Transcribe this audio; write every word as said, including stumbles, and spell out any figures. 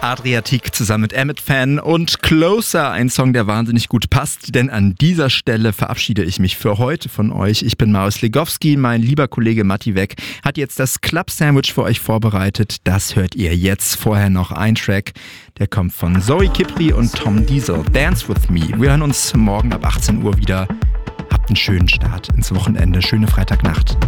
Adriatic zusammen mit Emmett Fan und Closer, ein Song, der wahnsinnig gut passt, denn an dieser Stelle verabschiede ich mich für heute von euch. Ich bin Marius Legowski, mein lieber Kollege Matti Weck hat jetzt das Club Sandwich für euch vorbereitet. Das hört ihr jetzt. Vorher noch ein Track, der kommt von Zoe Kipri und Tom Diesel, Dance With Me. Wir hören uns morgen ab achtzehn Uhr wieder. Habt einen schönen Start ins Wochenende, schöne Freitagnacht.